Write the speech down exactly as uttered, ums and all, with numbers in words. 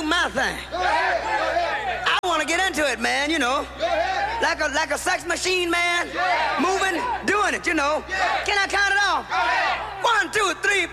my thing. I want to get into it, man, you know. Like a like a sex machine, man. Moving, doing it, you know. Can I count it off? One, two, three,